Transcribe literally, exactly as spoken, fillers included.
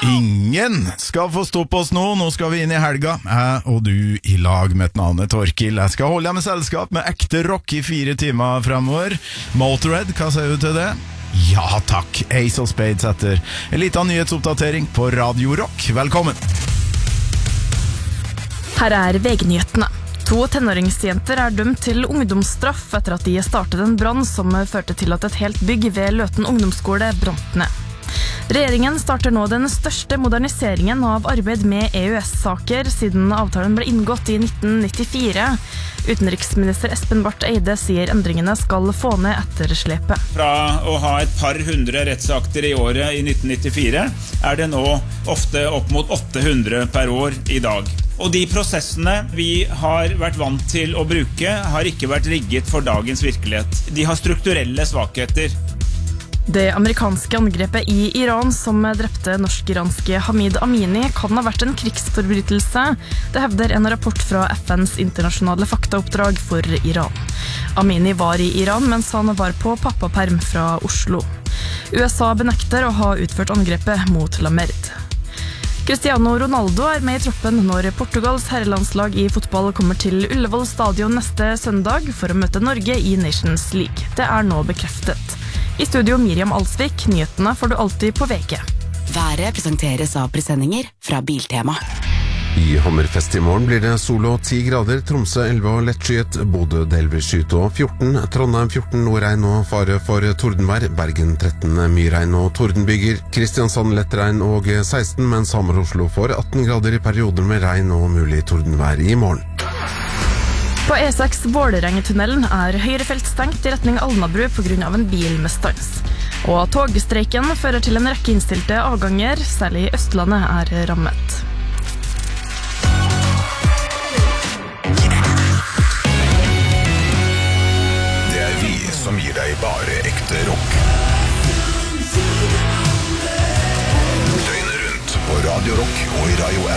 Ingen skal få stoppe oss nå, nå skal vi inn i helga. Jeg og du i lag med et navn Torkil. Jeg skal holde deg med selskap med ekte rock i fire timer fremover. Motorhead, hva sier du til det? Ja takk, Ace of Spades etter en liten nyhetsoppdatering på Radio Rock. Velkommen! Her er V G-nyhetene. To tenåringsjenter er dømt til ungdomsstraff etter at de startet en brann som førte til at et helt bygg ved Løten ungdomsskole brant ned. Regjeringen starter nå den største moderniseringen av arbeid med E U S-saker siden avtalen ble inngått i nitten nittifire. Utenriksminister Espen Barth Eide sier endringene skal få ned etterslepet. Fra å ha et par hundre rettsakter i året i nitten nittifire er det nå ofte opp mot åtte hundre per år i dag. Og de prosessene vi har vært vant til å bruke har ikke vært rigget for dagens virkelighet. De har strukturelle svakheter. Det amerikanske angrepet i Iran som drepte norsk-iranske Hamid Amini kan ha vært en krigsforbrytelse. Det hevder en rapport fra F N's internasjonale faktaoppdrag for Iran. Amini var i Iran mens han var på pappaperm fra Oslo. U S A benekter å ha utført angrepet mot Lamerd. Cristiano Ronaldo er med i troppen når Portugals herrelandslag i fotball kommer til Ullevål stadion neste søndag for å møte Norge i Nations League. Det er nå bekreftet. I studio Miriam Alsvik, nyhetene får du alltid på V G. Været presenteres av presendinger fra Biltema. I Hammerfest i morgen blir det sol og ti grader, Tromsø elleve og lettskyet, Bodø delvis skyet og fjorten, Trondheim fjorten, nordregn og fare for tordenvær, Bergen tretten, mye regn og tordenbyger, Kristiansand lett regn og seksten, mens Hamar og Oslo får atten grader i perioder med regn og mulig tordenvær i morgen. På E seks Vålerengetunnelen er høyrefelt stengt i retning Alnabru på grunn av en bil med stans. Og togstreiken fører til en rekke innstilte avganger, særlig Østlandet er rammet.